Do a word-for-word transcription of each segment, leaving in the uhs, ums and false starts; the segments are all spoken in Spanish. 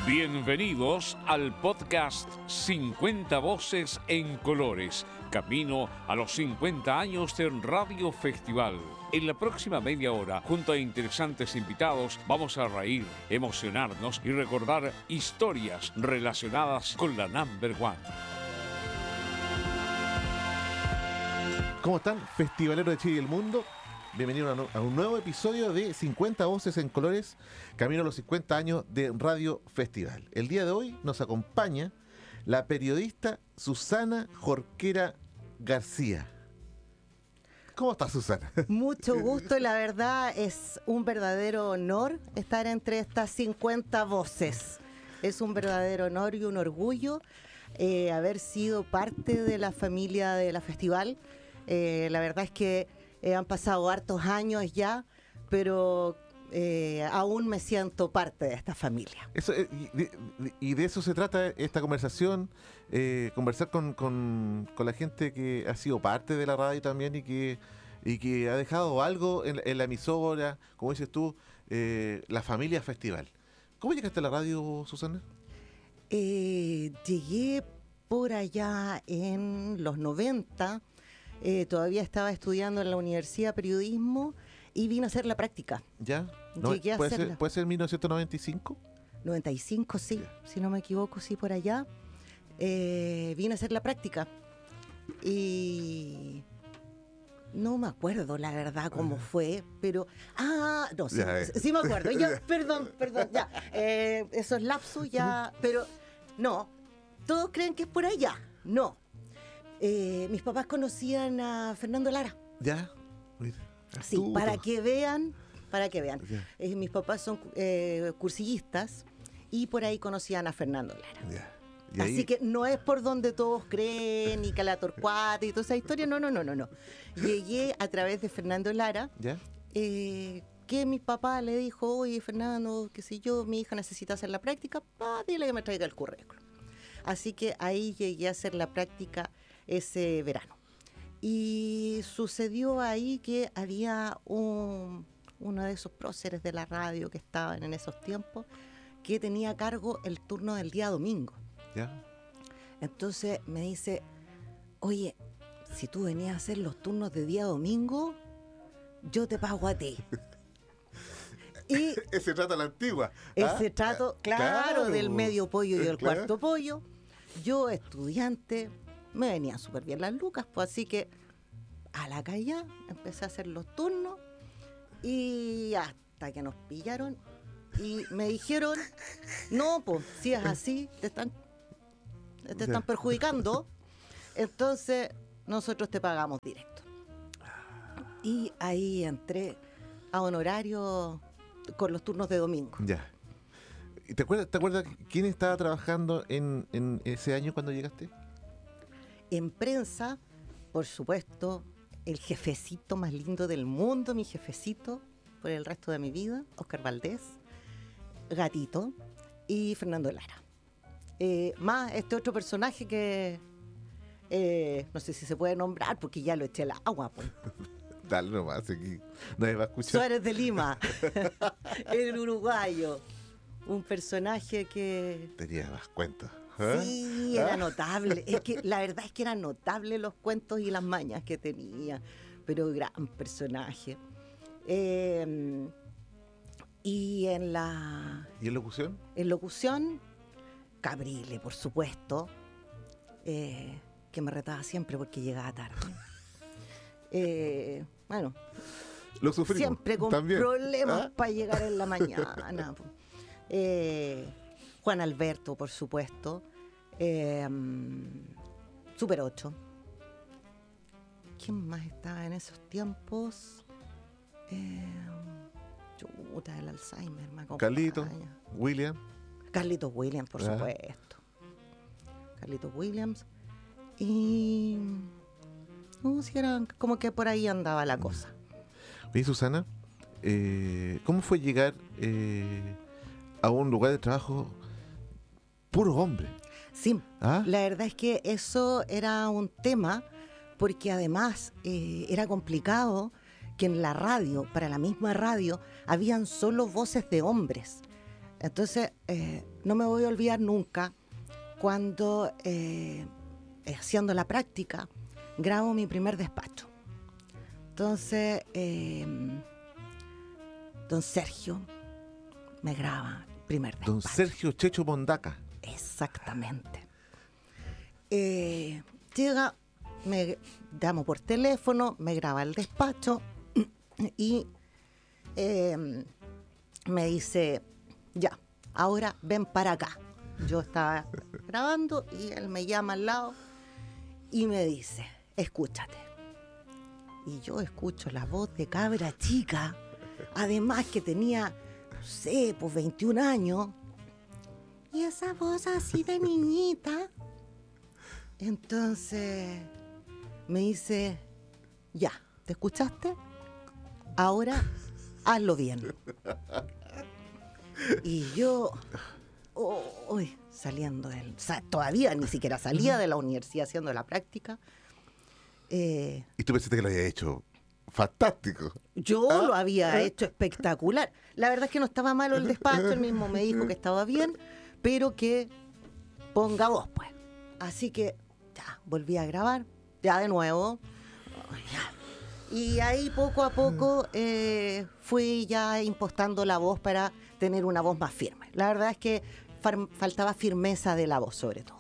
Bienvenidos al podcast cincuenta Voces en Colores, camino a los cincuenta años de Radio Festival. En la próxima media hora, junto a interesantes invitados, vamos a reír, emocionarnos y recordar historias relacionadas con la Number One. ¿Cómo están, festivaleros de Chile y el mundo? Bienvenidos a un nuevo episodio de cincuenta Voces en Colores, camino a los cincuenta años de Radio Festival. El día de hoy nos acompaña la periodista Susana Jorquera García. ¿Cómo estás, Susana? Mucho gusto, la verdad es un verdadero honor estar entre estas cincuenta voces. Es un verdadero honor y un orgullo eh, haber sido parte de la familia de la Festival. Eh, la verdad es que Eh, han pasado hartos años ya, pero eh, aún me siento parte de esta familia. Eso, eh, y, de, y de eso se trata esta conversación, eh, conversar con, con, con la gente que ha sido parte de la radio también y que, y que ha dejado algo en, en la emisora, como dices tú, eh, la familia Festival. ¿Cómo llegaste a la radio, Susana? Eh, llegué por allá en los noventa. Eh, todavía estaba estudiando en la Universidad de Periodismo y vine a hacer la práctica. ¿Ya? No, Llegué a ¿puede, hacerla. ser, ¿Puede ser mil novecientos noventa y cinco? noventa y cinco, sí, Ya. si no me equivoco, sí, por allá. Eh, vine a hacer la práctica y no me acuerdo la verdad cómo fue, pero... Ah, no, sí, Ya, eh. sí me acuerdo. Yo, perdón, perdón, ya. Eh, esos lapsus ya... Pero no, todos creen que es por allá. No. Eh, mis papás conocían a Fernando Lara. ¿Ya? Mira, Sí, astuto. para que vean, para que vean. Ya. Eh, mis papás son eh, cursillistas y por ahí conocían a Fernando Lara. Ya. Y Así ahí- que no es por donde todos creen, ni Cala Torcuata y toda esa historia, no, no, no, no, no. Llegué a través de Fernando Lara, ¿Ya? eh, que mi papá le dijo, oye, Fernando, qué sé yo, mi hija necesita hacer la práctica, pa, dile que me traiga el currículum. Así que ahí llegué a hacer la práctica ese verano. Y sucedió ahí que había un, uno de esos próceres de la radio que estaban en esos tiempos, que tenía a cargo el turno del día domingo. ¿Ya? Entonces me dice, oye, si tú venías a hacer los turnos de día domingo, yo te pago a ti. Y Ese trato a la antigua. ese ¿Ah? trato, claro, del medio pollo y el Claro. cuarto pollo, yo estudiante, me venían súper bien las lucas, pues así que a la calle empecé a hacer los turnos y hasta que nos pillaron y me dijeron, no, pues si es así, te están, te están Ya. perjudicando, entonces nosotros te pagamos directo. Y ahí entré a honorario con los turnos de domingo. Ya. ¿Y ¿Te acuerdas, ¿Te acuerdas quién estaba trabajando en, en ese año cuando llegaste? En prensa, por supuesto, el jefecito más lindo del mundo, mi jefecito por el resto de mi vida, Oscar Valdés, Gatito y Fernando Lara. Eh, más este otro personaje que eh, no sé si se puede nombrar porque ya lo eché al agua. Pues. Dale nomás, aquí nadie va a escuchar. Suárez de Lima, el uruguayo, un personaje que... Tenía más cuentos. ¿eh? Sí, era ¿Ah? notable. Es que la verdad es que eran notables los cuentos y las mañas que tenía, pero gran personaje. Eh, y en la ¿Y en locución? en locución, Cabrile, por supuesto, eh, que me retaba siempre porque llegaba tarde. Eh, bueno, Lo sufrimos. siempre con también. problemas ¿Ah? para llegar en la mañana. po. Eh, Juan Alberto, por supuesto. Eh, Super ocho. ¿Quién más estaba en esos tiempos? Eh, chuta, el Alzheimer me acompaña. Carlito, William. Carlitos Williams, por Ah. supuesto. Carlitos Williams. Y... No, si era como que por ahí andaba la cosa. Oye, Susana, eh, ¿cómo fue llegar eh, a un lugar de trabajo puro hombre? Sí, ¿Ah? la verdad es que eso era un tema porque además eh, era complicado que en la radio, para la misma radio, habían solo voces de hombres. Entonces, eh, no me voy a olvidar nunca cuando, eh, haciendo la práctica, grabo mi primer despacho. Entonces, eh, don Sergio me graba el primer despacho. Don Sergio Checho Mondaca. Exactamente. Eh, llega, me llamo por teléfono, me graba el despacho y eh, me dice, ya, ahora ven para acá. Yo estaba grabando y él me llama al lado y me dice, escúchate. Y yo escucho la voz de cabra chica, además que tenía, no sé, pues veintiún años, y esa voz así de niñita. Entonces me dice, ya, ¿te escuchaste? Ahora hazlo bien. Y yo, oh, oh, saliendo del, o sea, todavía ni siquiera salía de la universidad haciendo la práctica. Eh, ¿Y tú pensaste que lo había hecho fantástico? Yo ¿Ah? lo había ¿Ah? hecho espectacular. La verdad es que no estaba malo el despacho, él mismo me dijo que estaba bien, pero que ponga voz, pues. Así que ya, volví a grabar, ya de nuevo. Oh, ya. Y ahí poco a poco eh, fui ya impostando la voz para tener una voz más firme. La verdad es que far- faltaba firmeza de la voz, sobre todo.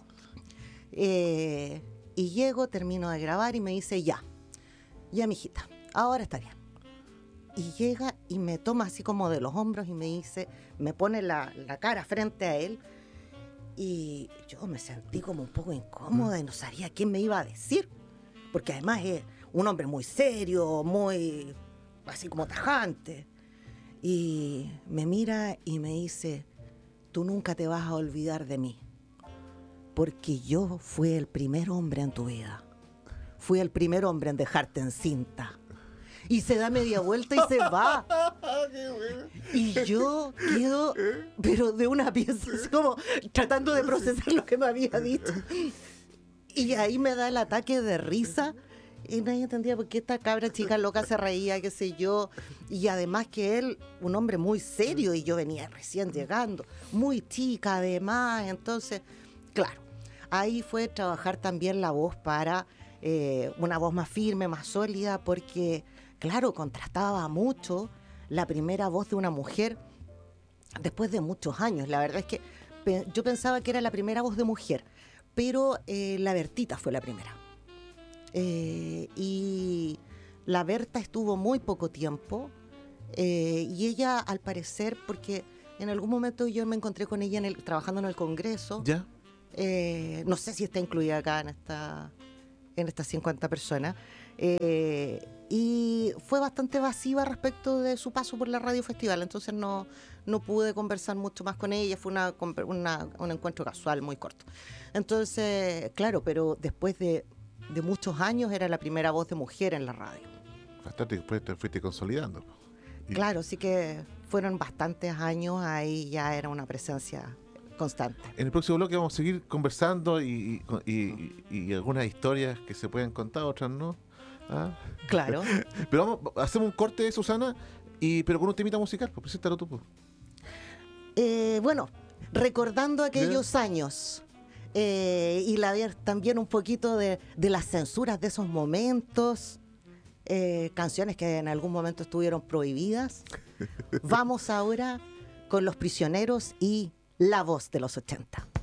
Eh, y llego, termino de grabar y me dice, ya, ya, mijita, ahora está bien. Y llega y me toma así como de los hombros y me dice, me pone la, la cara frente a él y yo me sentí como un poco incómoda y no sabía qué me iba a decir, porque además es un hombre muy serio, muy así como tajante. Y me mira y me dice, tú nunca te vas a olvidar de mí, porque yo fui el primer hombre en tu vida. Fui el primer hombre en dejarte en cinta. Y se da media vuelta y se va. Y yo quedo, pero de una pieza, así como tratando de procesar lo que me había dicho. Y ahí me da el ataque de risa. Y nadie entendía por qué esta cabra chica loca se reía, qué sé yo. Y además que él, un hombre muy serio, y yo venía recién llegando, muy chica además. Entonces, claro, ahí fue trabajar también la voz para eh, una voz más firme, más sólida, porque, claro, contrastaba mucho la primera voz de una mujer después de muchos años. La verdad es que pe- yo pensaba que era la primera voz de mujer, pero eh, la Bertita fue la primera. Eh, y la Berta estuvo muy poco tiempo eh, y ella, al parecer, porque en algún momento yo me encontré con ella en el, trabajando en el Congreso. ¿Ya? Eh, no sé si está incluida acá en esta en estas cincuenta personas, eh, y fue bastante evasiva respecto de su paso por la Radio Festival, entonces no, no pude conversar mucho más con ella, fue una, una, un encuentro casual muy corto. Entonces, claro, pero después de, de muchos años era la primera voz de mujer en la radio. Bastante, después te fuiste consolidando. Y- Claro, sí que fueron bastantes años, ahí ya era una presencia constante. En el próximo bloque vamos a seguir conversando y, y, y- y algunas historias que se pueden contar, otras no. ¿Ah? Claro. Pero vamos, hacemos un corte, Susana, y pero con un temita musical, pues preséntalo tú. Pues. Eh, bueno, recordando aquellos años eh, y la, ver también un poquito de, de las censuras de esos momentos, eh, canciones que en algún momento estuvieron prohibidas, vamos ahora con Los Prisioneros y La Voz de los ochenta.